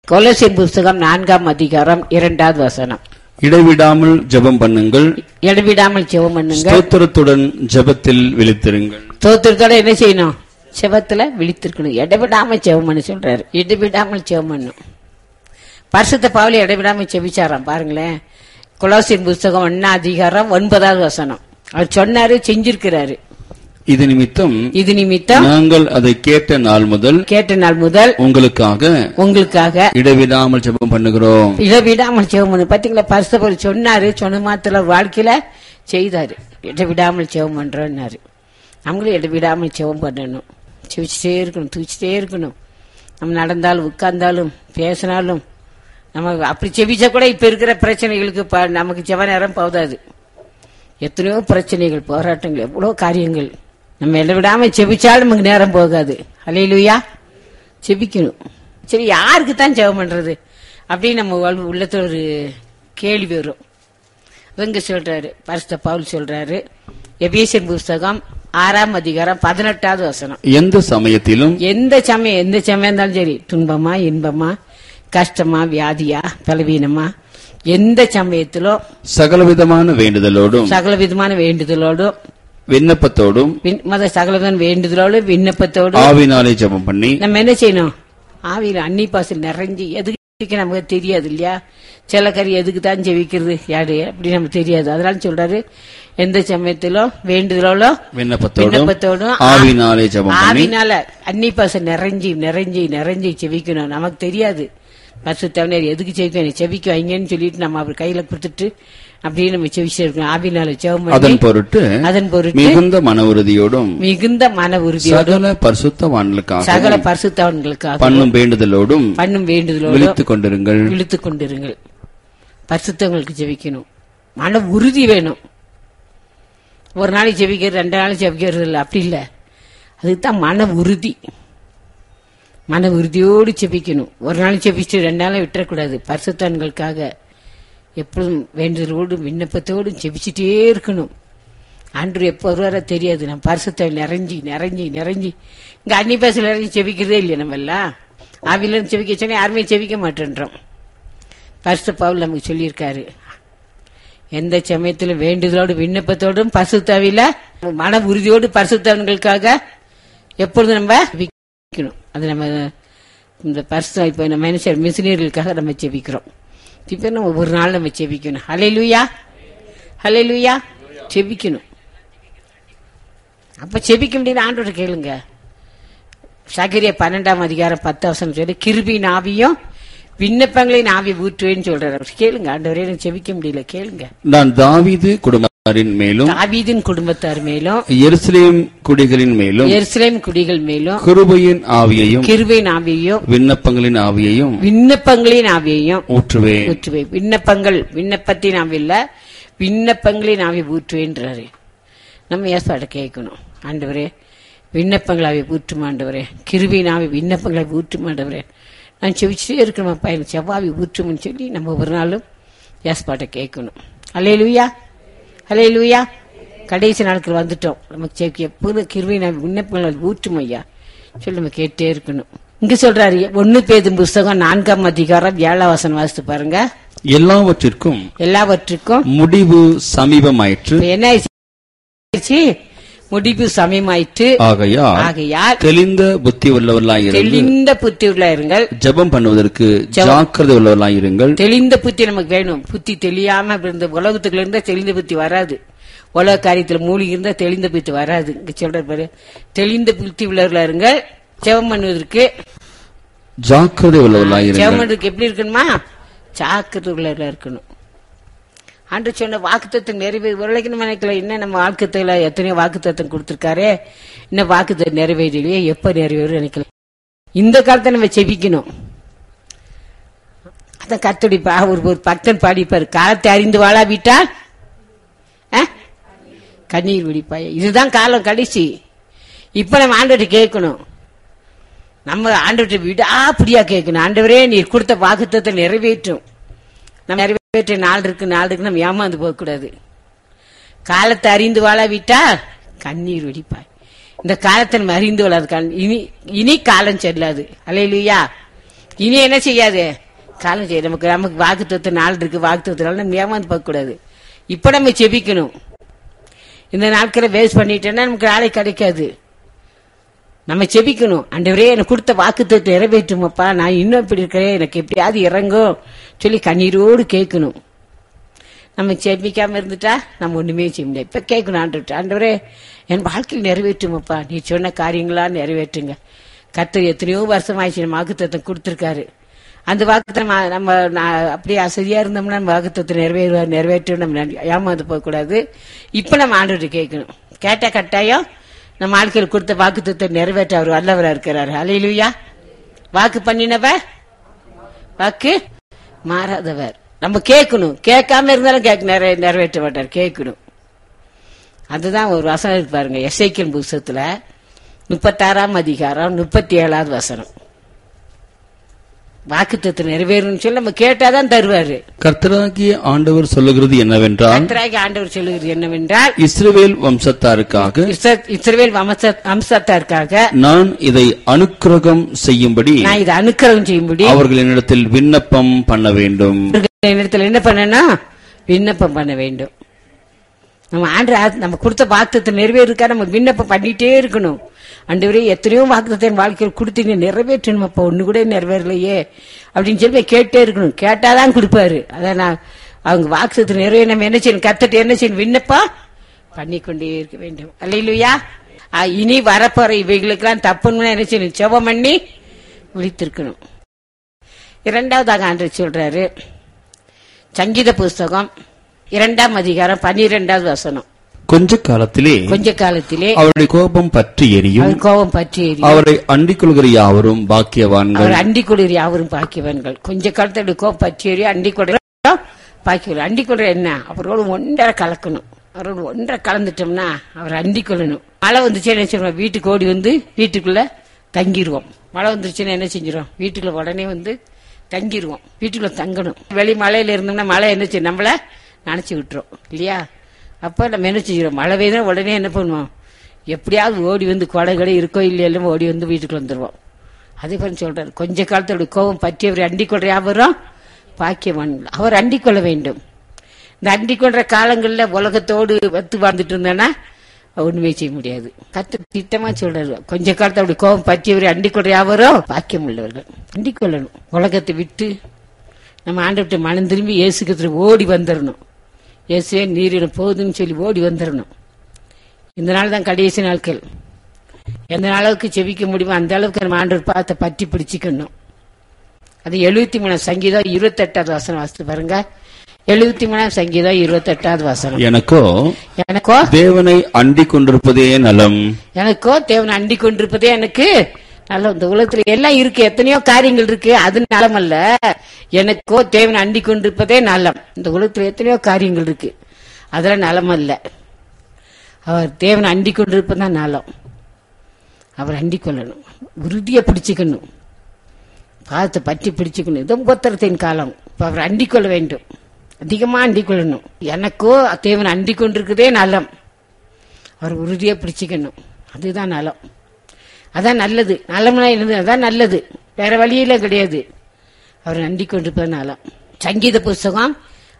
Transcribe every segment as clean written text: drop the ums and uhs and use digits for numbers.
கொலோசியர் புஸ்தகம் 4ஆம் அதிகாரம் 2வது வசனம். இடைவிடாமல் ஜெபம் பண்ணுங்கள், இடைவிடாமல் ஜெபம் பண்ணுங்கள், ஸ்தோத்திரத்துடன் ஜெபத்தில் விழித்திருங்கள். ஸ்தோத்திரத்தோட என்ன செய்யணும்? ஜெபத்துல விழித்திருக்கணும். இடைவிடாமல் ஜெபம் பண்ண சொல்றாரு. இடைவிடாமல் ஜெபம் பண்ணும். பரிசுத்த பவுல் இடைவிடாமல் ஜெபிச்சாராம். பாருங்களேன், கொலோசியர் புஸ்தகம் 1ஆம் அதிகாரம் 9வது வசனம். அவர் சொன்னாரு, செஞ்சிருக்கிறாரு. இது நிமித்தம் நாங்கள் அதை கேட்ட நாள் முதல் உங்களுக்காக இடைவிடாமல் ஜெபம் பண்ணுகிறோம். இடைவிடாமல் ஜெபம் பண்ணு. பாத்தீங்களா, பரிசுத்த பவுல் சொன்னாரு, சொன்ன மாத்திர வாழ்க்கையில செய்தாரு. இடைவிடாமல் ஜெபம் பண்றோம்னாரு. நம்மளும் இடைவிடாமல் ஜெபம் பண்ணணும். செவிச்சுட்டே இருக்கணும், தூச்சிட்டே இருக்கணும். நம்ம நடந்தாலும் உட்கார்ந்தாலும் பேசினாலும் நம்ம அப்படி செவிச்சா கூட இப்ப இருக்கிற பிரச்சனைகளுக்கு நமக்கு ஜெப நேரம் போதாது. எத்தனையோ பிரச்சனைகள், போராட்டங்கள், எவ்வளவு காரியங்கள். நம்ம இடைவிடாம செபிச்சாலும் நமக்கு நேரம் போகாது. அல்லேலூயா. செபிக்கணும். சரி, யாருக்கு தான் ஜெபம் பண்றது அப்படின்னு நம்ம உள்ளத்துல ஒரு கேள்வி வரும். இவங்க சொல்றாரு, பரிசுத்த பவுல் சொல்றாரு, எபேசியர் புஸ்தகம் 6ஆம் அதிகாரம் 18வது வசனம். எந்த சமயம் இருந்தாலும் சரி, துன்பமா இன்பமா கஷ்டமா வியாதியா பலவீனமா, எந்த சமயத்திலும் சகலவிதமான வேண்டுதலோடும் விண்ணப்பத்தோடும் ஆவினாலே ஜெபம் பண்ணி நம்ம என்ன செய்யணும்? ஆவியில அன்னி பாசல் நிறைஞ்சி. எதுக்கு நமக்கு தெரியாது இல்லையா? சில கறி எதுக்கு தான் ஜெபிக்கிறது யாரு அப்படி நமக்கு தெரியாது. அதனால சொல்றாரு, எந்த சமயத்திலும் வேண்டுதலோடும் விண்ணப்பத்தோடும் ஆவினால அன்னி பாசல் நிறைஞ்சி ஜெபிக்கணும். நமக்கு தெரியாது. பரிசுத்தவனர் எதுக்கு செபிக்க வைங்கன்னு சொல்லிட்டு நம்ம அவர் கையில கொடுத்துட்டு அப்படியே நம்ம செவிச்சிருக்கோம். ஆவினால ஜெபம் பண்ணி அதன் பொருட்டு மிகுந்த மன உறுதியோடும் சகல பரிசுத்தவான்களுக்காக பண்ணும் வேண்டுதலோடும் விழித்துக் கொண்டிருங்கள். பரிசுத்தவங்களுக்கு ஜெபிக்கணும். மன உறுதி வேணும். ஒரு நாளைக்கு ஜெபிக்கிறது, 2 நாளைக்கு ஜெபிக்கிறது இல்லை, அப்படி இல்லை. அதுதான் மன உறுதியோடு ஜெபிக்கணும். ஒரு நாள் ஜெபிச்சு 2 நாளும் விட்டுறக்கூடாது. பரிசுத்தவான்களுக்காக எப்பொழுதும் வேண்டுதலோடு விண்ணப்பத்தோடு ஜெபிச்சுட்டே இருக்கணும். ஆண்டவர் எப்போ வருவாரோ தெரியாது. நம்ம பரிசுத்த நிறைஞ்சி இங்க அன்னி பாசல் நிறைஞ்சி ஜெபிக்கிறதே இல்லையா? நம்ம எல்லாம் ஆவில ஜெபிக்க சொன்னா யாருமே ஜெபிக்க மாட்டேன்றோம். பரிசுத்த பவுல் நமக்கு சொல்லியிருக்காரு, எந்த சமயத்திலும் வேண்டுதலோடு விண்ணப்பத்தோடும் பரிசுத்தாவில மன உறுதியோடு பரிசுத்தவன்களுக்காக எப்பொழுதும் நம்ம ஜெபிக்கணும். அது நம்ம இந்த பரிசுத்த இப்ப நம்ம மனுஷர் மிஷினரிகளுக்காக நம்ம ஜெபிக்கிறோம். இப்ப நம்ம ஒரு நாள் நம்ம ஜெபிக்கணும். ஹல்லேலூயா ஜெபிக்கணும். அப்ப ஜெபிக்க முடியாது. ஆண்டவரை கேளுங்க. சகரியா 12ஆம் அதிகாரம் 10 வசனம் சொல்லி, கிருபையின் ஆவியும் விண்ணப்பங்களின் ஆவி ஊற்றுவேன்னு சொல்றாரு. கேளுங்க. ஆண்டவரே, எனக்கு ஜெபிக்க முடியல, கேளுங்க. நான் தாவீது குடும்பத்தாரின் மேலும் எருசலேம் குடிகளின் மேலும் கிருபையின் ஆவியையும் விண்ணப்பங்களின் ஆவியையும் ஊற்றுவேன். விண்ணப்பத்தின் ஆவி இல்ல, விண்ணப்பங்களின் ஆவி ஊற்றுவேன்றாரு. நம்ம ஏற்பாடு கேட்கணும். ஆண்டவரே, விண்ணப்பங்கள் ஆவி ஊற்றும் ஆண்டவரே, கிருபையின் ஆவி விண்ணப்பங்களை ஊற்றும் ஆண்டவரே. நான் செவிச்சுட்டே இருக்கணும், பையன் செவ்வாவி ஊற்றும்னு சொல்லி நம்ம ஒரு நாளும் ஏற்பாட்டை கேட்கணும். அல்லேலூயா. கடைசி நாட்கள் வந்துட்டோம். நமக்கு எப்போதும் கிருபையின் ஆவி விண்ணப்பங்கள் ஊற்றும் ஐயா சொல்லி நம்ம கேட்டே இருக்கணும். இங்க சொல்றாரு, 1 பேதுரு புஸ்தகம் 4ஆம் அதிகாரம் 7ஆம் வசனம் வாசித்து பாருங்க. எல்லாவற்றுக்கும் முடிவு சமீபமாயிற்று. என்ன ஆயிடுச்சு? முடிவு சமயமாயிற்று. ஆகையால் தெளிந்த புத்தி உள்ளவர்களாயிருங்கள். ஜெபம் பண்ணுவதற்கு ஜாக்கிரதை உள்ளவர்களாயிருங்கள். தெளிந்த புத்தி நமக்கு வேணும். புத்தி தெளியாம இருந்த உலகத்துக்குள்ள இருந்தா தெளிந்த புத்தி வராது. உலக காரியத்துல மூழ்கி இருந்தா தெளிந்த புத்தி வராது. இங்க சொல்ற பாரு, தெளிந்த புத்தி உள்ளவர்களாயிருங்கள். ஜெபம் பண்ணுவதற்கு ஜாக்கிரதை உள்ளவர்களாயிருங்கள். ஜெபம் பண்ணுறதுக்கு எப்படி இருக்கணுமா? ஜாக்கிரதை உள்ளவர்களா இருக்கணும். ஆண்டு சொன்ன வாக்குத்தத்தம் நிறைவேறலைன்னு நினைக்கல. இன்னும் நம்ம வாக்குத்தல எத்தனையோ வாக்குத்தத்தம் கொடுத்திருக்காரு. இன்னும் வாக்குத்தம் நிறைவேறலையே, எப்ப நிறைவேறும் நினைக்கல. இந்த காலத்தை நம்ம செபிக்கணும். அதான் கர்த்தருடைய ஒரு பக்தன் பாடிப்பாரு, காலத்தை அறிந்து வாழா விட்டால் கண்ணீர் விடிப்பாய். இதுதான் காலம் கடைசி. இப்ப நம்ம ஆண்டவர்கிட்ட கேட்கணும். நம்ம ஆண்டவர்கிட்ட விடாப்பிடியா கேட்கணும். ஆண்டவரே, நீர் கொடுத்த வாக்குத்தத்தை நிறைவேற்றும். நம்ம நிறைவேற்ற நாள் இருக்கு நம்ம ஏமாந்து போக கூடாது. காலத்தை அறிந்து வாழ விட்டா கண்ணீர் வெடிப்பாய். இந்த காலத்தை நம்ம அறிந்து வாழாது. இனி காலம் செல்லாது. அல்லேலூயா. இனி என்ன செய்யாது, காலம் செய்ய. நமக்கு வாக்குத்தத்த நாள் இருக்கு, வாக்குத்தத்தினால நம்ம ஏமாந்து பார்க்க கூடாது. இப்ப நம்ம செபிக்கணும். இந்த நாட்களை வேஸ்ட் பண்ணிட்டேன்னா நமக்கு நாளை கிடைக்காது. நம்ம செபிக்கணும். ஆண்டவரே எனக்கு கொடுத்த வாக்குத்தத்தை நிறைவேற்றுமப்பா, நான் இன்னும் இப்படி இருக்கிறேன், எனக்கு எப்படியாவது இறங்கும் சொல்லி கண்ணீரோடு கேட்கணும். நம்ம செபிக்காம இருந்துட்டா நம்ம ஒண்ணுமே செய்ய முடியாது. இப்ப கேட்கணும் ஆண்டவர்கிட்ட, ஆண்டவரே என் வாழ்க்கையில் நிறைவேற்றுமப்பா, நீ சொன்ன காரியங்களா நிறைவேற்றுங்க. கர்த்தர் எத்தனையோ வருஷம் ஆயிடுச்சு நம்ம வாக்குத்தத்தம் கொடுத்திருக்காரு. அந்த வாக்குத்தை நம்ம அப்படியே அசதியா இருந்தோம்னா நம்ம வாக்குத்தத்தை நிறைவேற்ற நம்ம ஏமாந்து போக கூடாது. இப்ப நம்ம ஆண்டவர்கிட்ட கேட்கணும். கேட்டா கட்டாயம் நம்ம வாழ்க்கையில் கொடுத்த வாக்குத்தத்தை நிறைவேற்ற அவர் வல்லவரா இருக்கிறாரு. அல்லேலூயா. வாக்கு பண்ணினவர் வாக்கு மாறாதவர். நம்ம கேட்கணும். கேட்காம இருந்தாலும் நிறைவேற்ற மாட்டார். கேட்கணும். அதுதான் ஒரு வசனம் இருக்கு பாருங்க, எசேக்கியேல் புத்தகத்துல 36ஆம் அதிகாரம் 37வது வசனம். வாக்குத்தத்தை நிறைவேறும் சொல்லி நம்ம கேட்டாதான் தருவாரு. கர்த்தராகிய ஆண்டவர் சொல்லுகிறது என்னவென்றால், இஸ்ரவேல் வம்சத்தாருக்காக நான் இதை அனுக்கிரகம் செய்யும்படி அவர்கள் என்னிடத்தில் விண்ணப்பம் பண்ண வேண்டும். என்ன பண்ணணும்? விண்ணப்பம் பண்ண வேண்டும். நம்ம கொடுத்த வாக்குத்தத்தை நிறைவேறுக்கா நம்ம விண்ணப்பம் பண்ணிட்டே இருக்கணும். ஆண்டவரே எத்தனையோ வாக்குத்தத்தை வாழ்க்கையில் கொடுத்தீங்க, நிறைவேற்றணும், அப்ப ஒண்ணு கூட நிறைவேறலையே அப்படின்னு சொல்லி கேட்டே இருக்கணும். கேட்டாதான் கொடுப்பாரு. அதான் அவங்க வாக்குத்தத்தை நிறைவே நம்ம என்ன செய்யணும்? கர்த்தர்ட்ட என்ன செய்யணும்? விண்ணப்பம் பண்ணிக்கொண்டே இருக்க வேண்டும். அல்லேலூயா. இனி வரப்போற இவைகளுக்கெல்லாம் தப்புன்னு என்ன செய்யணும்? ஜெபம் பண்ணி விழித்திருக்கணும். இரண்டாவதாக ஆண்டவர் சொல்றாரு, சங்கீத புஸ்தகம் 2ஆம் அதிகாரம் 12வது வசனம். கொஞ்ச காலத்திலே அவருடைய கோபம் பற்றி எரியும், அவரை அண்டிக் கொள்கிற யாவரும் பாக்கியவான்கள். கொஞ்ச காலத்தில் கோபம் பற்றி எரியும், அண்டிக் கொள்கிற பாக்கியவான். அண்டிக் கொள்ற என்ன? அவரோடு ஒன்றரை கலக்கணும். அவரோடு ஒன்றரை கலந்துட்டோம்னா அவர் அண்டிக் கொள்ளணும். மழை வந்துச்சுன்னா என்ன செய்வோம்? வீட்டுக்கு ஓடி வந்து வீட்டுக்குள்ள தங்கிடுவோம். மழை வந்துருச்சுன்னா என்ன செஞ்சிடும்? வீட்டுக்குள்ள உடனே வந்து தங்கிடுவோம். வீட்டுக்குள்ள தங்கணும். வெளி மழையில இருந்தோம்னா மழை என்ன செய்யும்? நம்மள நினைச்சு விட்டுரும் இல்லையா? அப்ப நம்ம என்ன செஞ்சிடும்? மழை பெய்தா உடனே என்ன பண்ணுவோம்? எப்படியாவது ஓடி வந்து கொடை இருக்கோ இல்லையா ஓடி வந்து வீட்டுக்குள்ள வந்துருவோம். அதே போல சொல்றாரு, கொஞ்ச காலத்தோட கோபம் பற்றியவர் அண்டிக் கொள்ற யாவரும் பாக்கியவான். அவர் அண்டிக் கொள்ள வேண்டும். இந்த அண்டிக் கொள்ற காலங்கள்ல உலகத்தோடு வத்து வாழ்ந்துட்டு இருந்தோன்னா ஒண்ணுமே செய்ய முடியாது. கர்த்தர் திட்டமா சொல்றாரு, கொஞ்ச காலத்தோட கோபம் பற்றியவர் அண்டிக் கொள்ற யாவரும் பாக்கியம் உள்ளவர்கள். அண்டிக் கொள்ளணும். உலகத்தை விட்டு நம்ம ஆண்டவர்கிட்ட மனம் திரும்பி இயேசுக்கு ஓடி வந்துடணும். இயேசுவே நீரிடம் போகுதுன்னு சொல்லி ஓடி வந்துடணும். இந்த நாள் தான் கடைசி நாட்கள். எந்த அளவுக்கு செவிக்க முடியுமோ அந்த அளவுக்கு நம்ம ஆண்டவர் பார்த்த பற்றி பிடிச்சிக்கணும். அது 73 சங்கீதம் 28வது வசனம் வாசித்து பாருங்க. 73 சங்கீதம் 28வது வசனம். எனக்கோ தேவனை அண்டிக் கொண்டிருப்பதே நலம். எனக்கோ தேவனை அண்டிக் கொண்டிருப்பதே எனக்கு நல்ல. இந்த உலகத்துல எல்லாம் இருக்கு, எத்தனையோ காரியங்கள் இருக்கு, அது நலம் அல்ல. எனக்கோ தேவனை அண்டிக் கொண்டிருப்பதே நலம். இந்த உலகத்துல எத்தனையோ காரியங்கள் இருக்கு, அதெல்லாம் நலம் அல்ல. அவர் தேவனை அண்டிக் கொண்டிருப்பதான் நலம். அவர் அண்டிக் கொள்ளணும். உறுதியை பிடிச்சுக்கணும். பாதத்தை பற்றி பிடிச்சுக்கணும். இது உபத்திரத்தின் காலம். அவர் அண்டிக் கொள்ள வேண்டும். அதிகமா அண்டிக் கொள்ளணும். எனக்கோ தேவனை அண்டிக் கொண்டிருக்கிறதே நலம். அவர் உறுதியை பிடிச்சுக்கணும். அதுதான் நலம். அதான் நல்லது. நலம்னா என்னது? அதான் நல்லது. வேற வழியில கிடையாது. அவர் அண்டிக் கொண்டிருப்பது நலம். சங்கீத புஸ்தகம்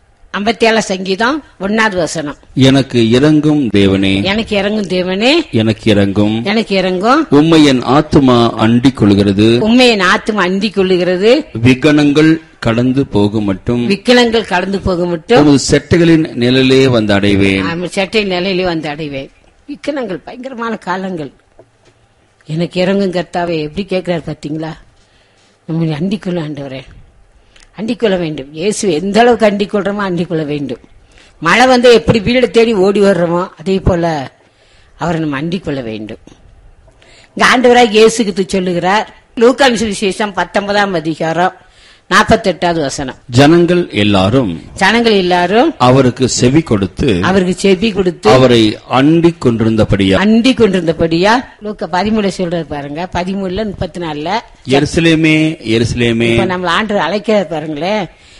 57 சங்கீதம் 1வது வசனம். எனக்கு இறங்கும் தேவனே, எனக்கு இறங்கும் தேவனே, எனக்கு இறங்கும், எனக்கு இறங்கும். உம்மை என் ஆத்துமா அண்டிக் கொள்கிறது, உம்மை என் ஆத்துமா அண்டிக் கொள்ளுகிறது. விக்கனங்கள் கடந்து போகும் மட்டும், விக்கனங்கள் கடந்து போகும் மட்டும் உமது செட்டைகளின் நிழலே வந்து அடைவேன். செட்டையின் நிலையிலே வந்து அடைவேன். விக்கனங்கள் பயங்கரமான காலங்கள். எனக்கு இறங்கும் கர்த்தாவே எப்படி கேட்கிறார் பாத்தீங்களா? நம்ம அண்டிக்கொள்ள ஆண்டவரே, அண்டிக்கொள்ள வேண்டும். இயேசு எந்த அளவுக்கு அண்டிக் கொள்றோமோ அண்டிக் கொள்ள வேண்டும். மழை வந்து எப்படி வீடு தேடி ஓடி வர்றோமோ அதே போல அவரை நம்ம அண்டிக் கொள்ள வேண்டும். இங்க ஆண்டவராக இயேசுக்கு சொல்லுகிறார். லூக்கா சுவிசேஷம் 19ஆம் அதிகாரம் 48வது வசனம். ஜனங்கள் எல்லாரும் அவருக்கு செவி கொடுத்து அவரை அண்டிக் கொண்டிருந்தபடியா லூக்கா 13 சொல்றாரு பாருங்க. 13:34 எருசலேமே எருசலேமே, நம்ம ஆண்டவர் அழைக்கிறார் பாருங்களேன்.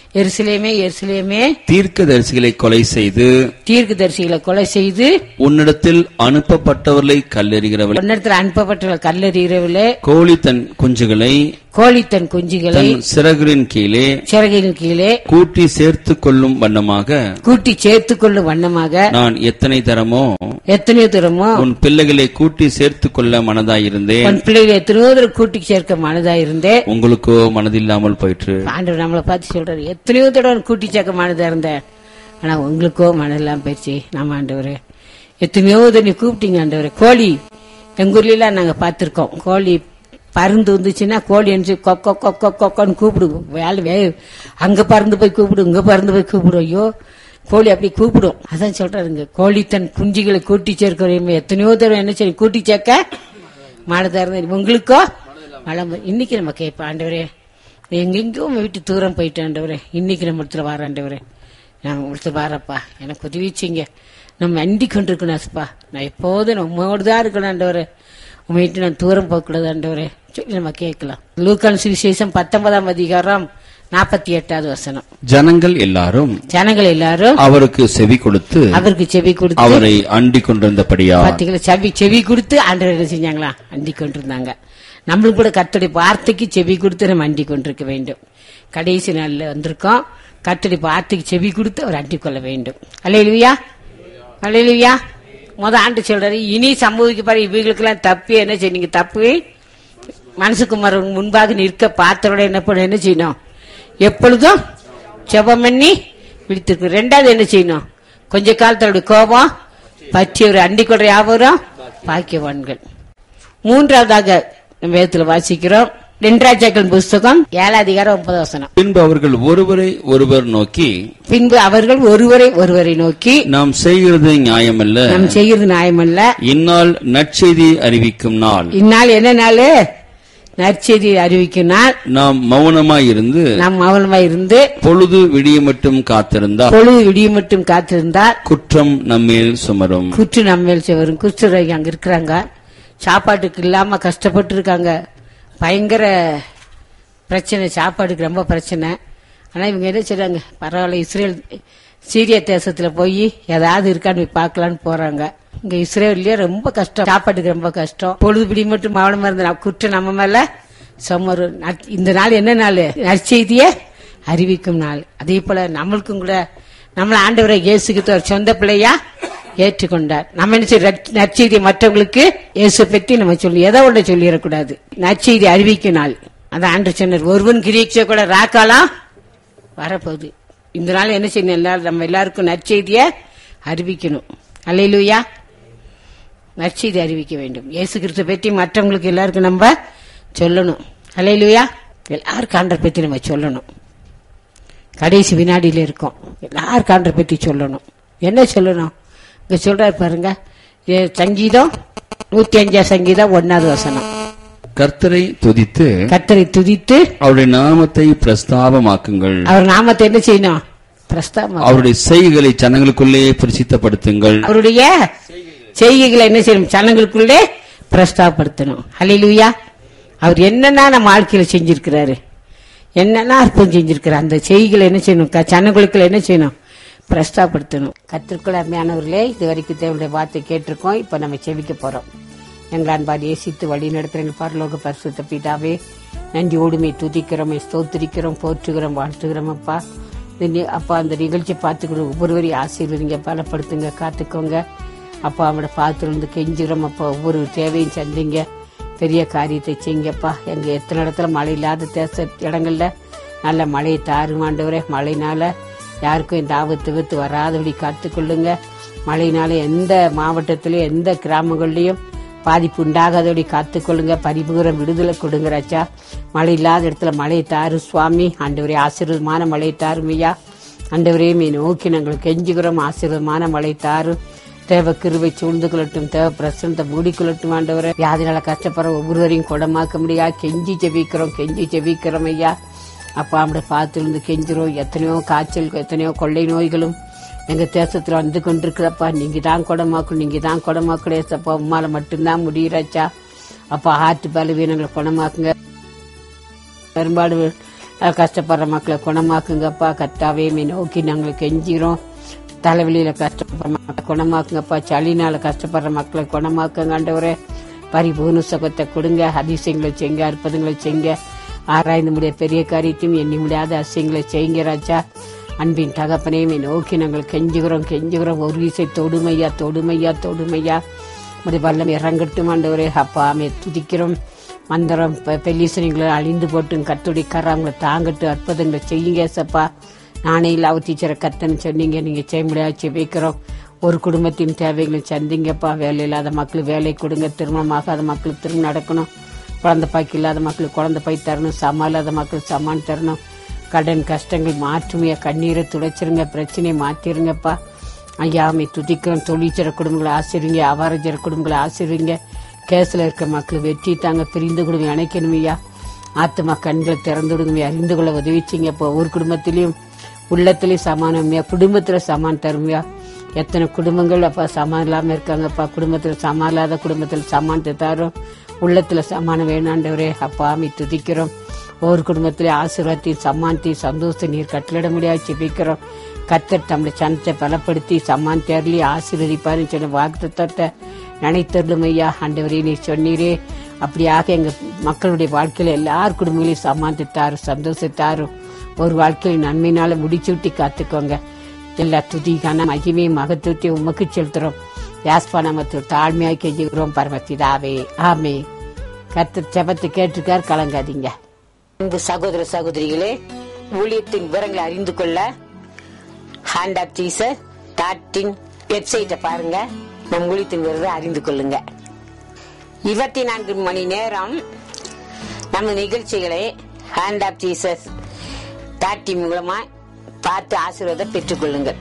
எருசலேமே எருசலேமே, தீர்க்கதரிசிகளை கொலை செய்து தீர்க்கதரிசிகளை கொலை செய்து உன்னிடத்தில் அனுப்பப்பட்டவர்களை கல்லெறிகிறவள். உன்னிடத்தில் அனுப்பப்பட்ட கல்லறிகிறவளே, கோழி தன் குஞ்சுகளை கோழி தன் குஞ்சுகளை தன் சிறகுகளின் கீழே சிறகின் கீழே கூட்டி சேர்த்துக் கொள்ளும் வண்ணமாக கூட்டி சேர்த்துக் கொள்ளும் வண்ணமாக நான் எத்தனை தரமோ எத்தனையோ தூரமோ உன் பிள்ளைகளை கூட்டி சேர்த்துக் கொள்ள மனதாயிருந்தேன். உன் பிள்ளைகளை எத்தனையோ தூரம் கூட்டி சேர்க்க மனதாயிருந்தே, உங்களுக்கோ மனதில்லாமல் போயிற்று. ஆண்டவர் நம்மளை பார்த்து சொல்றாரு, எத்தனையோ தடவை கூட்டி சேர்க்க மனதா இருந்தேன், ஆனா உங்களுக்கோ மனதெல்லாம் போயிடுச்சு. நம்ம ஆண்டவரே எத்தனையோ தண்ணி கூப்பிட்டீங்க ஆண்டவரே. கோழி எங்க ஊர்ல எல்லாம் நாங்க பார்த்திருக்கோம். கோழி பறந்து வந்துச்சுன்னா கோழி என்று கொக்கோ கொக்கோ கொக்கோன்னு கூப்பிடுவோம். வேலை அங்க பறந்து போய் கூப்பிடும், இங்க பறந்து போய் கூப்பிடும். ஐயோ, கோழி அப்படி கூப்பிடும். அதான் சொல்றாருங்க, கோழி தன் குஞ்சுகளை கூட்டி சேர்க்க எத்தனையோ தடவை என்ன சரி கூட்டி சேர்க்க மனதா இருந்தேன், உங்களுக்கோ மழை. இன்னைக்கு நம்ம கேட்போம், ஆண்டவரே எங்கெங்கோ உங்க வீட்டு தூரம் போயிட்டு ஆண்டவரே, இன்னைக்கு நம்ம இடத்துல வர ஆண்டவரே, நான் உங்களுக்கு வரப்பா, எனக்கு உதவிச்சிங்க. நம்ம அண்டி கொண்டிருக்கணும்ப்பா, நான் எப்போதும் உங்களோடு தான் இருக்கணும் ஆண்டவரே, உங்க வீட்டு நான் தூரம் போகக்கூடாது ஆண்டவரே சொல்லி நம்ம கேட்கலாம். லூக்கான் சுவிசேஷம் 19ஆம் அதிகாரம் 48வது வசனம். ஜனங்கள் எல்லாரும் அவருக்கு செவி கொடுத்து அவரை அண்டிக் கொண்டிருந்தபடியா. பாத்தீங்களா, செவி கொடுத்து ஆண்டவர் என்ன செஞ்சாங்களா, அண்டி கொண்டிருந்தாங்க. நம்மளும் கூட கர்த்தருடைய வார்த்தைக்கு செவி கொடுத்து நம்ம அண்டி கொண்டிருக்க வேண்டும். கடைசி நாள்ல வந்திருக்கோம், கர்த்தருடைய வார்த்தைக்கு செவி கொடுத்து அவர் அண்டிக் கொள்ள வேண்டும். அல்லேலூயா, அல்லேலூயா. ஆண்டு சொல்றாரு, இனி சம்பவிக்க பாரு இவங்களுக்கு எல்லாம் தப்பு என்ன செய்ய, தப்பு மனசுக்குமார் முன்பாக நிற்க பார்த்தவரோட என்ன செய்யணும், எப்பொழுதும் ஜெபம் பண்ணி விழித்திருக்கு. ரெண்டாவது என்ன செய்யணும், கொஞ்ச காலத்தோட கோபம் பற்றி ஒரு அண்டி கொள்ற யாவரும் பாக்கியவான்கள். மூன்றாவதாக நம்ம வேதத்துல வாசிக்கிறோம், 2 ராஜாக்கள் புஸ்தகம் 7 அதிகாரம் 9 வசனம். பின்பு அவர்கள் ஒருவரை ஒருவரை நோக்கி நாம் செய்கிறது நியாயமல்ல, இந்நாள் நற்செய்தி அறிவிக்கும் நாள். இந்நாள் என்ன நாள், நற்செய்தி அறிவிக்கும் நாள். நாம் மௌனமாய் இருந்து பொழுது விடிய மட்டும் காத்திருந்தால் குற்றம் நம்மேல் சுமரும். குஷ்டரோகி அங்க இருக்கிறாங்க, சாப்பாட்டுக்கு இல்லாம கஷ்டப்பட்டு இருக்காங்க, பயங்கர பிரச்சனை, சாப்பாடுக்கு ரொம்ப பிரச்சனை. ஆனா இவங்க என்ன செய்றாங்க, பரவாயில்ல சீரியா தேசத்துல போய் ஏதாவது இருக்கான்னு பார்க்கலான்னு போறாங்க. இங்க இஸ்ரேல்லயே ரொம்ப கஷ்டம், சாப்பாட்டுக்கு ரொம்ப கஷ்டம். பொழுதுபிடி மட்டும் மாவளமா இருந்த குற்றம் நம்ம மேல சுமரு. இந்த நாள் என்ன நாள், நற்செய்திய அறிவிக்கும் நாள். அதே போல நம்மளுக்கும் கூட நம்மள ஆண்டவரை இயேசுக்கு ஒரு சொந்த பிள்ளையா ஏற்றுக்கொண்டார். நம்ம என்ன செய்ய, நற்செய்தி மற்றவங்களுக்கு இயேசு பற்றி நம்ம சொல்லி எதை ஒன்று சொல்லிடக்கூடாது, நற்செய்தி அறிவிக்கும் நாள். அதான் ஆண்டு சொன்னார், ஒருவன் கிரீச்ச கூட ராக்காலாம் வரப்போகுது. இந்த நாள் என்ன செய்யணும், நம்ம எல்லாருக்கும் நற்செய்திய அறிவிக்கணும். அல்லேலூயா, நற்செய்தி அறிவிக்க வேண்டும். இயேசு கிறிஸ்து பற்றி மற்றவங்களுக்கு எல்லாருக்கும் நம்ம சொல்லணும். அல்லேலூயா, எல்லாருக்கும் ஆண்டவரை பற்றி நம்ம சொல்லணும். கடைசி வினாடியில இருக்கோம், எல்லாருக்கும் ஆண்டவரை பற்றி சொல்லணும். என்ன சொல்லணும் இங்க சொல்றாரு பாருங்க, சங்கீதம் 105 சங்கீதம் 1வது வசனம். கர்த்தரை துதித்து அவருடைய நாமத்தை பிரஸ்தாபமாக்குங்கள். அவர் நாமத்தை என்ன செய்யணும், பிரஸ்தாபம். அவருடைய செய்கைகளை ஜனங்களுக்குள்ளே பிரசித்தப்படுத்துங்கள். அவருடைய செய்கைகளை என்ன செய்யணும், ஜனங்களுக்குள்ளே பிரஸ்தாபப்படுத்தணும். ஹல்லேலூயா. அவர் என்னன்னா நம்ம வாழ்க்கையில செஞ்சிருக்கிறாரு, என்னன்னா அற்புதம் செஞ்சிருக்கிறார், அந்த செய்கைகளை என்ன செய்யணும், ஜனங்களுக்குள்ள என்ன செய்யணும், பிரஸ்தாபப்படுத்தணும். கர்த்தருக்குள் அருமையானவர்களே, இதுவரைக்கும் தேவனுடைய வார்த்தை கேட்டிருக்கோம். இப்ப நம்ம செவிக்க போறோம். எங்கள் அன்பாடி நேசித்து வழி நடத்துகிற பரலோக பரிசுத்த பிதாவே, நன்றியோடுமே துதிக்கிறோம், ஸ்தோத்திரிக்கிறோம், போற்றுகிறோம், வாழ்த்துகிறோம். அப்பா அப்பா அந்த நிகழ்ச்சி பார்த்துக்கிற ஒவ்வொருவரையும் ஆசீர்வதிங்க, பலப்படுத்துங்க, காத்துக்கோங்க. அப்பா அவங்களோட பார்த்துருந்து கெஞ்சுகிறோம். அப்பா ஒவ்வொரு தேவையும் சந்திங்க, பெரிய காரியத்தை செய்யுங்கப்பா. எங்க எத்தனை இடத்துல மழை இல்லாத இடங்கள்ல நல்ல மழையை தாருமாண்டவரே. மழைனால யாருக்கும் இந்த ஆபத்து வராதபடி காத்துக்கொள்ளுங்க. மழையினால எந்த மாவட்டத்திலயும் எந்த கிராமங்கள்லயும் பாதிப்பு உண்டாகாதபடி காத்துக்கொள்ளுங்க. பரிபூரம் விடுதலை கொடுங்க ராஜா. மழை இல்லாத இடத்துல மழையை தாரு சுவாமி. ஆண்டவரே ஆசீர்வாதமான மழையை தாரும் ஐயா. ஆண்டவரே மீ நோக்கி நாங்கள் கெஞ்சுகிறோம், ஆசீர்வாதமான மழை தாரு. தேவ கிருபை சூழ்ந்து கொள்ளட்டும், தேவ பிரசனத்தை மூடிக்கொள்ளட்டும். ஆண்டவரே வியாதினால கஷ்டப்படுற ஒவ்வொருவரையும் குணமாக்க முடியா. கெஞ்சி ஜெபிக்கிறோம் ஐயா. அப்பா நம்மளை பார்த்துருந்து கெஞ்சிரும். எத்தனையோ காய்ச்சல், எத்தனையோ கொள்ளை நோய்களும் எங்க தேசத்துல வந்து கொண்டிருக்கிறப்பா. நீங்க தான் குணமாக்கணும் ஏசப்பா. உம்மால மட்டும்தான் முடியறாச்சா. அப்பா ஹார்ட் பலவீனங்களை குணமாக்குங்க. பெரும்பாடு கஷ்டப்படுற மக்களை குணமாக்குங்கப்பா. கர்த்தாவே நோக்கி நாங்கள் கெஞ்சிரோம். தலைவலியில கஷ்டப்படுற மக்களை குணமாக்குங்கப்பா. சளினால கஷ்டப்படுற மக்களை குணமாக்குங்க ஆண்டவரே. பரிபூர்ண சுகத்தை கொடுங்க. அதிசயங்களை செய்யுங்க, அற்புதங்களை செய்யுங்க. ஆராய்ந்து முடிய பெரிய காரியத்தையும் எண்ணி முடியாத அதிசயங்களை செய்யுங்க ராஜா. அன்பின் தகப்பனையுமே நோக்கி நாங்கள் கெஞ்சுகிறோம். ஒரு வீசை தொடுமையா முடி வல்லம் இறங்கட்டும் ஆண்டவரே. அப்பா துதிக்கிறோம். மந்திரம் பெல்லிசனிங்களை அழிந்து போட்டு கத்துடி கராங்களை தாங்கட்டு அற்புதங்களை செய்யுங்க சப்பா. நானே இல்லாவ டீச்சரை கத்தன்னு சொன்னீங்க, நீங்க செய்ய முடியாது வைக்கிறோம். ஒரு குடும்பத்தின் தேவைகளை சந்திங்கப்பா. வேலை இல்லாத மக்களுக்கு வேலை கொடுங்க. திருமணமாகாத மக்களுக்கு திருமணம் நடக்கணும். குழந்தை பாய்க்கு இல்லாத மக்களுக்கு குழந்தை பாய் தரணும். சமா இல்லாத மக்களுக்கு சமான் தரணும். கடன் கஷ்டங்கள் மாற்றுமையா, கண்ணீரை துடைச்சிருங்க, பிரச்சனையை மாத்திருங்கப்பா. ஐயாமை துதிக்கிறோம். தொழிற்சர குடும்பங்களை ஆசிரிங்க, அவாரஜர குடும்பங்களை ஆசிரிங்க. கேஸ்ல இருக்க மக்கள் வெற்றி தாங்க, பிரிந்து குடும்பம் இணைக்கணுமையா. ஆத்துமா கண்களை திறந்து விடுங்க, அறிந்து கொள்ள உதவிச்சிங்கப்பா. ஒரு குடும்பத்திலையும் உள்ளத்திலேயும் சமானமையா, குடும்பத்துல சமான் தருமையா. எத்தனை குடும்பங்கள் அப்பா சமான் இல்லாம இருக்காங்கப்பா. குடும்பத்துல சமான் இல்லாத குடும்பத்துல சமானத்தை தரும், உள்ளத்துல சமானம் வேணாண்டவரே. அப்பா துதிக்கிறோம். ஒவ்வொரு குடும்பத்திலே ஆசீர்வாதத்தையும் சம்மானத்தையும் சந்தோஷத்தை நீர் கட்டளிட முடியாது ஜெபிக்கிறோம். கர்த்தர் தம்முடைய சனத்தை பலப்படுத்தி சம்மான் தேர்லி ஆசீர்வதிப்பாருன்னு சொன்ன வாக்குத்தத்தத்தை நினைத்தருளும் ஐயா. ஆண்டவரே நீர் சொன்னீரே, அப்படியாக எங்க மக்களுடைய வாழ்க்கையில எல்லார் குடும்பங்களையும் சம்மானத்தை தாரும், சந்தோஷத்தாரும். ஒரு வாழ்க்கையில் நன்மையினால முடிச்சுட்டி காத்துக்கோங்க. எல்லா துதிக்கான மகிமையும் மகத்துவத்தையும் உமக்கு செலுத்துறோம். யாஸ்பா நாமத்தில் தாழ்மையாய் கெஞ்சுகிறோம் பரமபிதாவே, ஆமே. கர்த்தர் ஜெபத்தை கேட்டிருக்கார், கலங்காதீங்க. அன்பு சகோதர சகோதரிகளே, ஊழியத்தின் விவரங்களை அறிந்து கொள்ள ஹேண்ட் ஆஃப் ஜீசஸ் வெப்சைட்டை பாருங்க. நம் ஊழியத்தின் விவரத்தை அறிந்து கொள்ளுங்க. 24 மணி நேரம் நம்ம நிகழ்ச்சிகளை ஹேண்ட் ஆஃப் ஜீசஸ் மூலமா பார்த்து ஆசீர்வாதம் பெற்றுக் கொள்ளுங்கள்.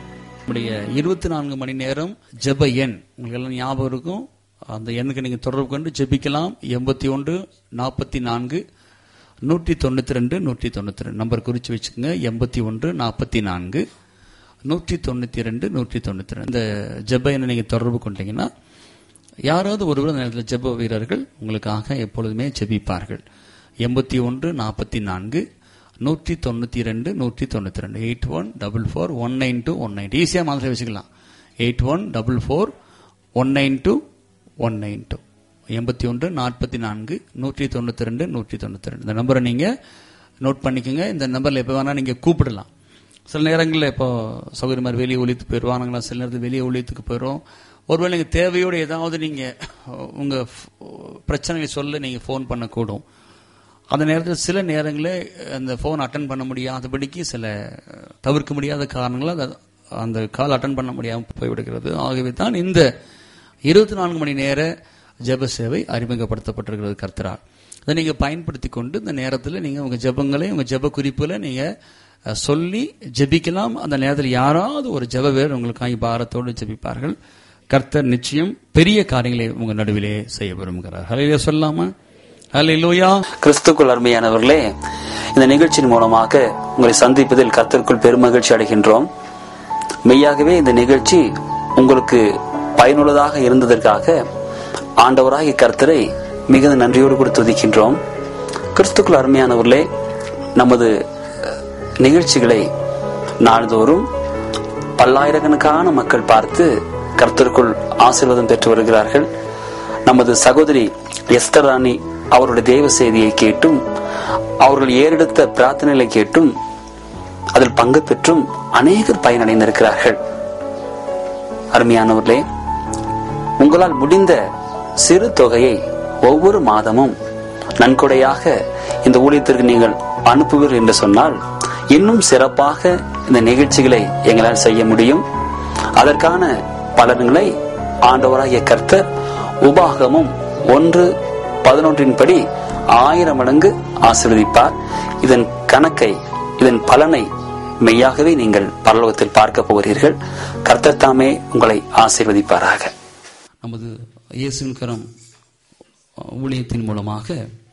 24 மணி நேரம் ஜெப எண் உங்களுக்கு எல்லாம் ஞாபகம் இருக்கும். அந்த எண்ணுக்கு நீங்க தொடர்பு கொண்டு ஜெபிக்கலாம். 81 44 192 192 நம்பர் குறிச்சு வச்சுக்கோங்க. 81 44 192 192 இந்த ஜெப எண்ணை நீங்க தொடர்பு கொண்டீங்கன்னா யாராவது ஒருவர் அந்த நேரத்தில் ஜெப வீரர்கள் உங்களுக்காக எப்பொழுதுமே ஜெபிப்பார்கள். 81 44 192 192 8144192192 ஈஸியா மாதிரி வச்சுக்கலாம். 8144192192 81 44 192 192 இந்த நம்பரை நீங்க நோட் பண்ணிக்கோங்க. இந்த நம்பர்ல எப்ப வேணா நீங்க கூப்பிடலாம். சில நேரங்களில் இப்போ சௌகரிய மாதிரி வெளியே ஒழித்து போயிடுவானுங்களா, சில நேரத்தில் வெளியே ஒழித்துக்கு போயிடும். ஒருவேளை நீங்க தேவையோடு ஏதாவது நீங்க உங்க பிரச்சனைகளை சொல்ல நீங்க போன் பண்ணக்கூடும். அந்த நேரத்தில் சில நேரங்களில் அந்த போன் அட்டன் பண்ண முடியாதபடிக்கு சில தவிர்க்க முடியாத காரணங்களால் அந்த கால் அட்டன் பண்ண முடியாமல் போய்விடுகிறது. ஆகவே தான் இந்த 24 மணி நேர ஜெப சேவை அறிமுகப்படுத்தப்பட்டிருக்கிறது கர்த்தரால். அதை நீங்க பயன்படுத்தி கொண்டு இந்த நேரத்தில் நீங்க உங்க ஜெபங்களை உங்க ஜெப குறிப்புகளை நீங்க சொல்லி ஜெபிக்கலாம். அந்த நேரத்தில் யாராவது ஒரு ஜெப வீரர் உங்களுக்காக பாரத்தோடு ஜெபிப்பார்கள். கர்த்தர் நிச்சயம் பெரிய காரியங்களை உங்க நடுவிலே செய்ய விரும்புகிறார். ஹல்லேலூயா சொல்லலாமா? ஹல்லேலூயா. கிறிஸ்துக்குள் அருமையானவர்களே, இந்த நிகழ்ச்சியின் மூலமாக உங்களை சந்திப்பதில் கர்த்தருக்குள் பெருமகிழ்ச்சி அடைகின்றோம். மெய்யாகவே இந்த நிகழ்ச்சி உங்களுக்கு பயனுள்ளதாக இருந்ததற்காக ஆண்டவராகிய கர்த்தரை மிகுந்த நன்றியோடு கூட துதிக்கின்றோம். கிறிஸ்துக்குள் அருமையானவர்களே, நமது நிகழ்ச்சிகளை நாள்தோறும் பல்லாயிரக்கணக்கான மக்கள் பார்த்து கர்த்தருக்குள் ஆசீர்வாதம் பெற்று வருகிறார்கள். நமது சகோதரி எஸ்தர் ராணி அவருடைய தேவ செய்தியை கேட்டும் அவர்கள் ஏறெடுத்த பிரார்த்தனைகளை கேட்டும் அதில் பங்கு பெற்றும் அநேகர் பயனடைந்திருக்கிறார்கள். அருமையானவர்களே, உங்களால் முடிந்த சிறு தொகையை ஒவ்வொரு மாதமும் நன்கொடையாக இந்த ஊழியத்திற்கு நீங்கள் அனுப்புவீர்கள் என்று சொன்னால் இன்னும் சிறப்பாக இந்த நிகழ்ச்சிகளை எங்களால் செய்ய முடியும். அதற்கான பலன்களை ஆண்டவராகிய கர்த்தர் உபாகமும் 1:11 படி 1000 மடங்கு ஆசீர்வதிப்பார். இதன் கணக்கை, இதன் பலனை மெய்யாகவே நீங்கள் பரலோகத்தில் பார்க்க போகிறீர்கள். கர்த்தர் தாமே உங்களை ஆசீர்வதிப்பாராக. நமது இயேசுவின் கரம் ஊழியத்தின் மூலமாக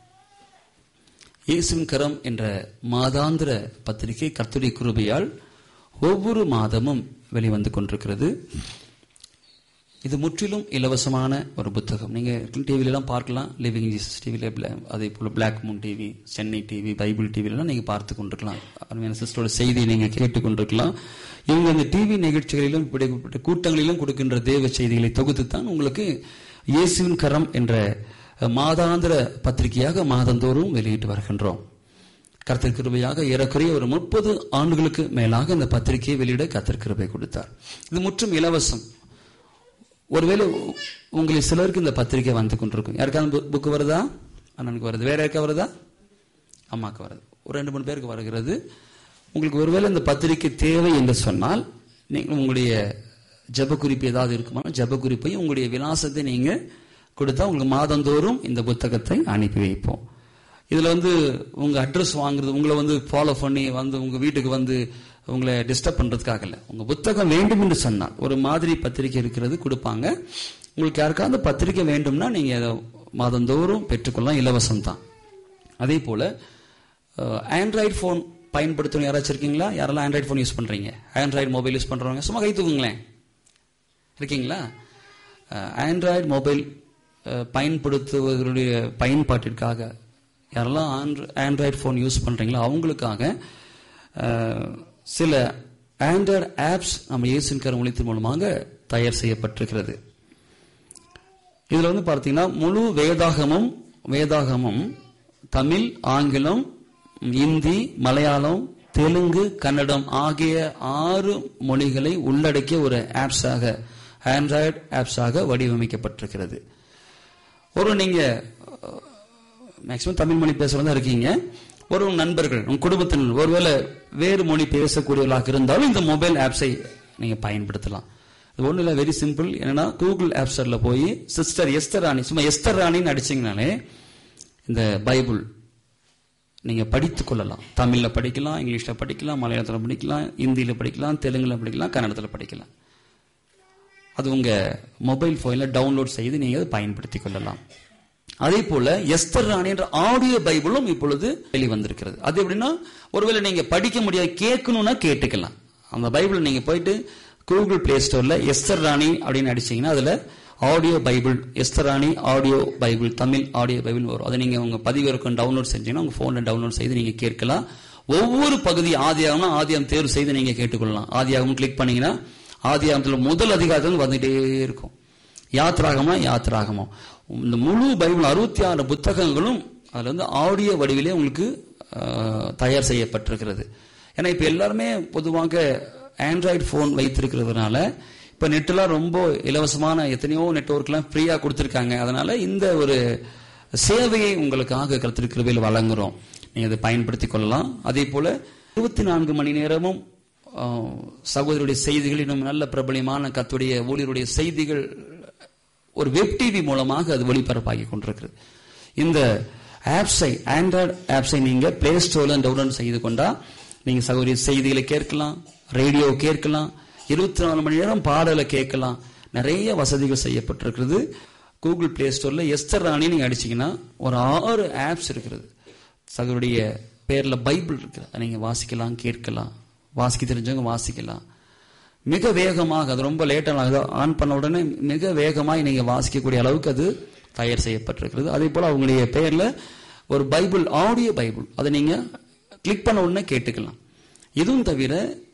இயேசுவின் கரம் என்ற மாதாந்திர பத்திரிகை கர்த்தருடைய கிருபையால் ஒவ்வொரு மாதமும் வெளிவந்து கொண்டிருக்கிறது. இது முற்றிலும் இலவசமான ஒரு புத்தகம். நீங்க டிவிலாம் பார்க்கலாம். லிவிங் ஜீசஸ் டிவில, அதே போல black Moon TV, Chennai TV, Bible டிவிலாம் நீங்க பார்த்து கொண்டிருக்கலாம். அருமையான சிஸ்டரோட செய்தியை நீங்க கேட்டுக் கொண்டிருக்கலாம். இவங்க இந்த டிவி நிகழ்ச்சிகளிலும் இப்படிப்பட்ட கூட்டங்களிலும் கொடுக்கின்ற தேவ செய்திகளை தொகுத்து தான் உங்களுக்கு இயேசுவின் கரம் என்ற மாதாந்திர பத்திரிகையாக மாதந்தோறும் வெளியிட்டு வருகின்றோம். கர்த்தர் கிருபையாக ஏறக்குறைய ஒரு 30 ஆண்டுகளுக்கு மேலாக இந்த பத்திரிகையை வெளியிட கர்த்தர் கிருபை கொடுத்தார். இது முற்றும் இலவசம். ஒருவேளை உங்களை சிலருக்கு இந்த பத்திரிகை வந்து கொண்டிருக்கும். யாருக்காவது புக்கு வருதா? அண்ணனுக்கு வருது. வேற யாருக்கா வருதா? அம்மாவுக்கு வருது. ஒரு 2-3 பேருக்கு வருகிறது. உங்களுக்கு ஒருவேளை இந்த பத்திரிகை தேவை என்று சொன்னால் நீங்கள் உங்களுடைய ஜெப குறிப்பு ஏதாவது இருக்குமா, ஜெப குறிப்பையும் உங்களுடைய விலாசத்தை நீங்க கொடுத்தா உங்களுக்கு மாதந்தோறும் இந்த புத்தகத்தை அனுப்பி வைப்போம். இதுல உங்க அட்ரஸ் வாங்குறது, உங்களை ஃபாலோ பண்ணி உங்க வீட்டுக்கு உங்களை டிஸ்டர்ப் பண்றதுக்காக இல்ல. உங்க புத்தகம் வேண்டும் என்று சொன்னால் ஒரு மாதிரி பத்திரிகை இருக்கிறது கொடுப்பாங்க. உங்களுக்கு யாருக்காவது பத்திரிகை வேண்டும்னா நீங்க மாதந்தோறும் பெற்றுக்கொள்ளலாம், இலவசம் தான். அதே போல ஆண்ட்ராய்டு போன் பயன்படுத்தணும் யாராச்சும் இருக்கீங்களா? யாரெல்லாம் ஆண்ட்ராய்டு போன் யூஸ் பண்றீங்க? ஆண்ட்ராய்டு மொபைல் யூஸ் பண்றவங்க சும்மா கை தூக்குங்களேன். இருக்கீங்களா? ஆண்ட்ராய்டு மொபைல் பயன்படுத்துவதனுடைய பயன்பாட்டிற்காக யாரெல்லாம் ஆண்ட்ராய்டு போன் யூஸ் பண்றீங்களோ அவங்களுக்காக சில ஆண்ட்ராய்டு ஆப்ஸ் நம்ம இயேசுவின் கரம் ஊழியத்தின் மூலமாக தயார் செய்யப்பட்டிருக்கிறது. இதுல பார்த்தீங்கன்னா முழு வேதாகமும் தமிழ், ஆங்கிலம், இந்தி, மலையாளம், தெலுங்கு, கன்னடம் ஆகிய 6 மொழிகளை உள்ளடக்கிய ஒரு ஆப்ஸாக, ஆண்ட்ராய்டு ஆப்ஸாக வடிவமைக்கப்பட்டிருக்கிறது. நீங்க மேக்சிமம் தமிழ் மொழி பேசுறதா இருக்கீங்க. ஒரு நண்பர்கள், உங்க குடும்பத்தினர் ஒருவேளை வேறு மொழி பேசக்கூடியவர்களாக இருந்தாலும் இந்த மொபைல் ஆப்ஸை நீங்க பயன்படுத்தலாம். இது ஒண்ணு இல்ல, வெரி சிம்பிள். என்னன்னா கூகுள் ஆப் ஸ்டோர்ல போய் சிஸ்டர் எஸ்தர் ராணி, சும்மா எஸ்தர் ராணின்னு அடிச்சீங்கனாலே இந்த பைபிள் நீங்க படித்துக் கொள்ளலாம். தமிழ்ல படிக்கலாம், இங்கிலீஷ்ல படிக்கலாம், மலையாளத்துல படிக்கலாம், இந்தியில படிக்கலாம், தெலுங்குல படிக்கலாம், கன்னடத்துல படிக்கலாம். அது உங்க மொபைல் போன்ல டவுன்லோட் செய்து நீங்க பயன்படுத்திக் கொள்ளலாம். அதே போல எஸ்தர் ராணி என்ற ஆடியோ பைபிளும் இப்பொழுது வெளிவந்திருக்கிறது. அது எப்படின்னா, ஒருவேளை நீங்க படிக்க முடியாது, கேட்கணும்னா கேட்டுக்கலாம். அந்த பைபிள் நீங்க போயிட்டு கூகுள் பிளே ஸ்டோர்ல எஸ்தர் ராணி அப்படின்னு அடிச்சீங்கன்னா அதுல ஆடியோ பைபிள், எஸ்தர் ராணி audio Bible, Tamil audio Bible வரும். அதை நீங்க உங்க பதிவிறக்கம் டவுன்லோட் செஞ்சீங்கன்னா உங்க போன்ல டவுன்லோட் செய்து நீங்க கேட்கலாம். ஒவ்வொரு பகுதி ஆதியாகம் தேர்வு செய்து நீங்க கேட்டுக்கொள்ளலாம். ஆதியாகம் கிளிக் பண்ணீங்கன்னா ஆதியாகத்துல முதல் அதிகாரத்தில் வந்துட்டே இருக்கும். யாத்ராகமம் இந்த முழு பைபிள் 66 புத்தகங்களும் அதுல ஆடியோ வடிவிலே உங்களுக்கு தயார் செய்யப்பட்டிருக்கிறது. ஏன்னா இப்ப எல்லாருமே பொதுவாக ஆண்ட்ராய்டு போன் வைத்திருக்கிறதுனால இப்ப நெட்லாம் ரொம்ப இலவசமான எத்தனையோ நெட்வொர்க்லாம் ஃப்ரீயா கொடுத்திருக்காங்க. அதனால இந்த ஒரு சேவையை உங்களுக்காக கர்த்தர் கிருபையில் வழங்குறோம். நீங்க அதை பயன்படுத்திக் கொள்ளலாம். அதே போல 24 மணி நேரமும் சகோதரருடைய செய்திகள், இன்னும் நல்ல பிரபலமான கர்த்தருடைய ஊழியருடைய செய்திகள் ஒரு வெப் டிவி மூலமாக அது ஒளிபரப்பாகி கொண்டிருக்கிறது. இந்த ஆப்ஸை, ஆண்ட்ராய்டு ஆப்ஸை நீங்க பிளே ஸ்டோர்ல டவுன்லோட் செய்து கொண்டா நீங்க சகோதரிய செய்திகளை கேட்கலாம், ரேடியோ கேட்கலாம், 24 மணி நேரம் பாடலை கேட்கலாம். நிறைய வசதிகள் செய்யப்பட்டிருக்கிறது. கூகுள் பிளே ஸ்டோர்ல எஸ்தர் ராணி நீங்க அடிச்சீங்கன்னா ஒரு 6 ஆப்ஸ் இருக்கிறது. சகோதரிய பேர்ல பைபிள் இருக்கு, நீங்க வாசிக்கலாம், கேட்கலாம். வாசிக்க தெரிஞ்சவங்க வாசிக்கலாம். மிக வேகமாக, அது ரொம்ப லேட்டாக ஆன் பண்ண உடனே மிக வேகமாக நீங்க வாசிக்கக்கூடிய அளவுக்கு அது தயார் செய்யப்பட்டிருக்கிறது. அதே போல அவங்களுடைய பெயர்ல ஒரு பைபிள், ஆடியோ பைபிள், அதை நீங்க கிளிக் பண்ண உடனே கேட்டுக்கலாம். இதுவும் தவிர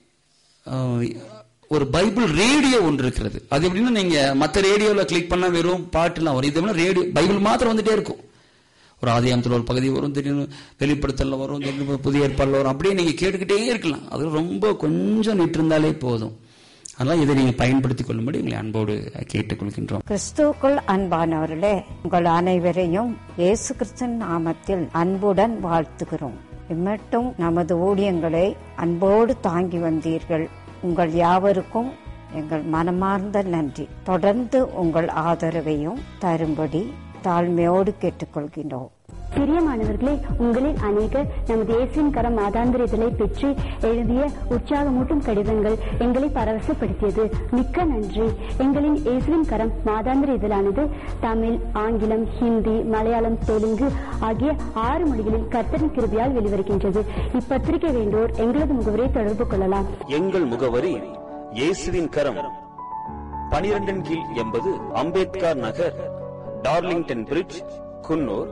ஒரு பைபிள் ரேடியோ ஒன்று இருக்கிறது. அது எப்படின்னா, நீங்க மற்ற ரேடியோல கிளிக் பண்ணா வெறும் பாட்டுலாம் வரும். இது ரேடியோ பைபிள் மாத்திரம் வந்துட்டே இருக்கும். ஒரு ஆதியாகமத்தில் ஒரு பகுதி வரும், திடீர்னு வெளிப்படுத்தல வரும், திடீர்னு புதிய ஏற்பாடுல வரும். அப்படியே நீங்க கேட்டுக்கிட்டே இருக்கலாம். அது ரொம்ப கொஞ்சம் நிட்டு இருந்தாலே போதும். அதனால இதை நீங்க பயன்படுத்திக் கொள்ளும்படி உங்களை அன்போடு கேட்டுக்கொள்கின்றோம். கிறிஸ்துவுக்குள் அன்பானவர்களே, உங்கள் அனைவரையும் இயேசு கிறிஸ்துவின் நாமத்தில் அன்புடன் வாழ்த்துகிறோம். இம்மட்டும் நமது ஊழியங்களை அன்போடு தாங்கி வந்தீர்கள். உங்கள் யாவருக்கும் எங்கள் மனமார்ந்த நன்றி. தொடர்ந்து உங்கள் ஆதரவையும் தரும்படி தாழ்மையோடு கேட்டுக்கொள்கின்றோம். பிரியமானவர்களே, உங்களில் அநேகர் நமது இயேசுவின் கரம் மாதாந்திர இதழை பெற்று எழுதிய உற்சாகமூட்டும் கடிதங்கள் எங்களை பரவசப்படுத்தியது. மிக்க நன்றி. எங்களின் இயேசுவின் கரம் மாதாந்திர இதழானது தமிழ், ஆங்கிலம், ஹிந்தி, மலையாளம், தெலுங்கு ஆகிய 6 மொழிகளில் கர்த்தரின் கிருபையால் வெளிவருகின்றது. இப்பத்திரிகை வேண்டோர் எங்களது முகவரை தொடர்பு கொள்ளலாம். எங்கள் முகவரி இயேசுவின் கரம், 12 கீழ் 80 அம்பேத்கர் நகர், டார்லிங்டன் பிரிட்ஜ், குன்னூர்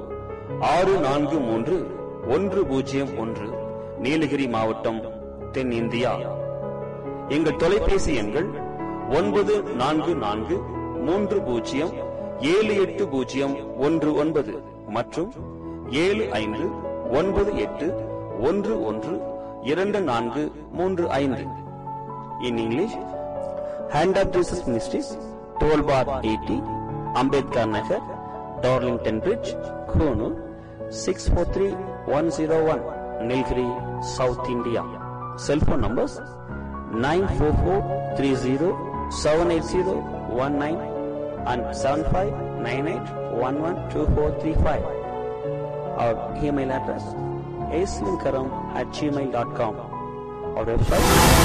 643101, நீலகிரி மாவட்டம், தென்னிந்தியா. எங்கள் தொலைபேசி எண்கள் 9443078019 மற்றும் 7598112435. In English, Hand of Jesus Ministries, 12 bar 80, Ambedkar Nagar, Darlington Bridge, Konoor, 643101, Nilgiri, South India. Cell phone numbers 944307801 and 7598112435. Our email address asvinkaram@gmail.com. Our website